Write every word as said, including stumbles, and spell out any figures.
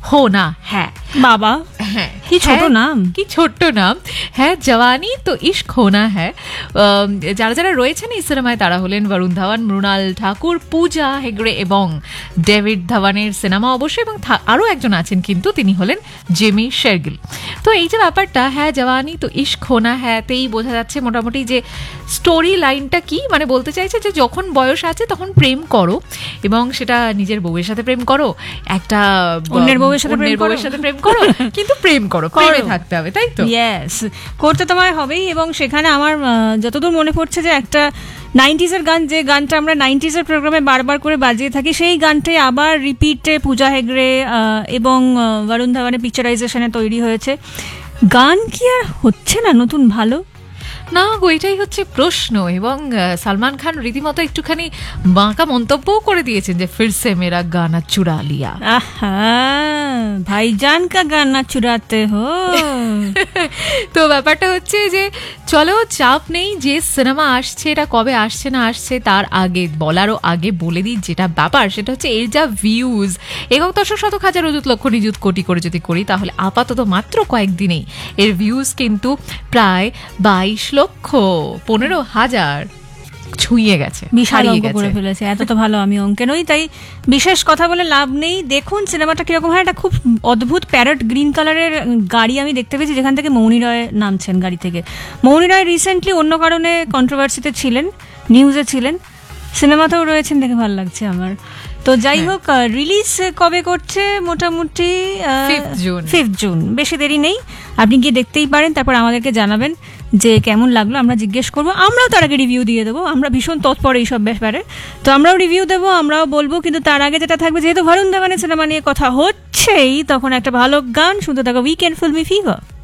হোনা হ্যাঁ বাবা হ্যাঁ কি ছোট নাম, কি ছোট্ট নাম। হ্যাঁ, জওয়ানি তো ইশক হোনা হ্যাঁ। যারা যারা রয়েছেন এই সিনেমায় তারা হলেন বরুণ ধাওয়ান, মৃণাল ঠাকুর, পূজা হেগড়ে এবং ডেভিড ধাওয়ানের সিনেমা অবশ্যই, এবং আরও একজন আছেন কিন্তু তিনি হলেন জেমি শেরগিল। তো এই যে ব্যাপারটা, হ্যাঁ জওয়ানি তো ইশক হোনা হ্যাঁতেই বোঝা যাচ্ছে মোটামুটি যে স্টোরি লাইনটা কি, মানে বলতে চাইছে যে যখন বয়স আছে তখন প্রেম করো, এবং সেটা নিজের বউয়ের সাথে প্রেম করো, একটা অন্যের বউয়ের সাথে বউয়ের সাথে প্রেম করো, কিন্তু প্রেম করো, প্রেমে থাকতে হবে, তাই তো? ইয়েস, করতে তোমায় হবেই। এবং সেখানে আমার যতদূর মনে পড়ছে যে একটা নাইনটিজের গান, যে গানটা আমরা নাইনটিজের প্রোগ্রামে বারবার করে বাজিয়ে থাকি, সেই গানটাই আবার রিপিটে পূজা হেগড়ে এবং বরুণ ধাওয়ানের পিকচারাইজেশনে তৈরি হয়েছে। গান কি আর হচ্ছে না নতুন ভালো? না গো, এটাই হচ্ছে প্রশ্ন। এবং সালমান খান রীতিমতো একটুখানি বাঁকা মন্তব্যও করে দিয়েছেন যে ফিরসে মেরা গানা চুরা লিয়া। আহা, ভাইজান কা গানা চুরাতে হো। তো ব্যাপারটা হচ্ছে যে চলো, চাপ নেই, যে সিনেমা আসছে এটা কবে আসছে না আসছে তার আগে বলারও আগে বলে দিই যেটা ব্যাপার, সেটা হচ্ছে এর যা ভিউজ, একক দশক শতক হাজার অযুত লক্ষ নিযুত কোটি করে যদি করি তাহলে আপাতত মাত্র কয়েকদিনেই এর ভিউজ কিন্তু প্রায় বাইশ লক্ষ পনেরো হাজার ছুঁয়ে গেছে, বিশাল অঙ্ক করে ফেলেছে। এত তো ভালো আমি অঙ্কে নই, তাই বিশেষ কথা বলে লাভ নেই। দেখুন সিনেমাটা কিরকম হয়। একটা খুব অদ্ভুত প্যারট গ্রিন কালারের গাড়ি আমি দেখতে পেয়েছি, যেখান থেকে মৌনি রয় নামছেন গাড়ি থেকে। মৌনি রয় রিসেন্টলি অন্য কারণে কন্ট্রোভার্সিতে ছিলেন, নিউজে ছিলেন, সিনেমাতেও রয়েছেন, দেখে ভালো লাগছে আমার। তো যাই হোক, রিলিজ কবে করছে? মোটামুটি ফিফথ জুন, বেশি দেরি নেই, আপনি গিয়ে দেখতেই পারেন, তারপর আমাদেরকে জানাবেন যে কেমন লাগলো। আমরা জিজ্ঞেস করবো, আমরাও তার আগে রিভিউ দিয়ে দেবো, আমরা ভীষণ তৎপর এইসব ব্যাপারে, তো আমরাও রিভিউ দেবো, আমরাও বলবো। কিন্তু তার আগে যেটা থাকবে, যেহেতু বরুণ ধাওয়ানের সিনেমা নিয়ে কথা হচ্ছেই, তখন একটা ভালো গান শুনতে থাকো, উইকেন্ড ফিল্মি ফিভার।